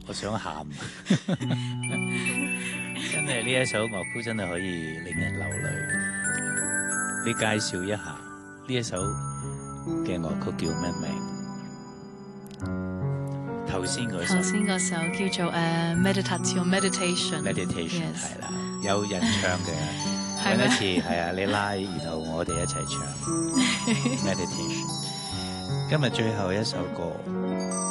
我想喊。真係呢一首樂曲真係可以令人流淚。你介紹一下呢一首嘅樂曲叫咩名？頭先嗰首叫做Meditation， 係啦，有人唱嘅。揾一次係啊，你拉，然後我哋一齊唱 Meditation。今日最後一首歌。